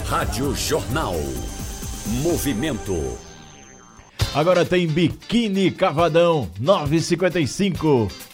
Rádio Jornal. Movimento. Agora tem Biquíni Cavadão, 9,55.